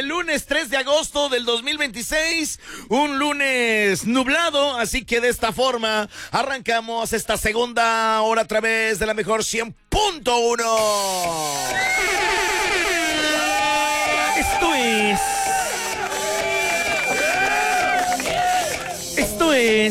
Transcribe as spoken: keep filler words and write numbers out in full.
el lunes tres de agosto del dos mil veintiséis, un lunes nublado, así que de esta forma arrancamos esta segunda hora a través de la mejor cien punto uno.